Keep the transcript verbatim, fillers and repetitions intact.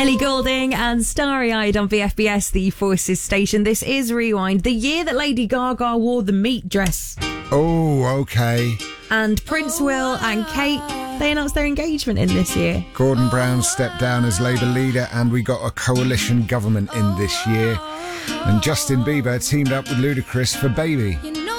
Ellie Goulding and Starry Eyed on V F B S, the Forces station. This is Rewind, the year that Lady Gaga wore the meat dress. Oh, okay. And Prince Will and Kate, they announced their engagement in this year. Gordon Brown stepped down as Labour leader and we got a coalition government in this year. And Justin Bieber teamed up with Ludacris for Baby.